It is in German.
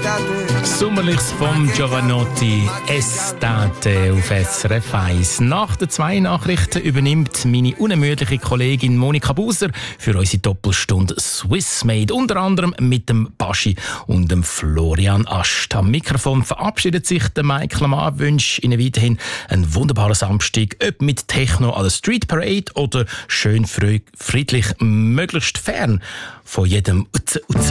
Sommerliches vom Giovanotti, Estate auf SRF 1. Nach den 2 Nachrichten übernimmt meine unermüdliche Kollegin Monika Buser für unsere Doppelstunde Swissmade, unter anderem mit dem Baschi und dem Florian Ast. Am Mikrofon verabschiedet sich der Michael Lamar, wünscht Ihnen weiterhin einen wunderbaren Samstag, ob mit Techno an der Street Parade oder schön friedlich, möglichst fern von jedem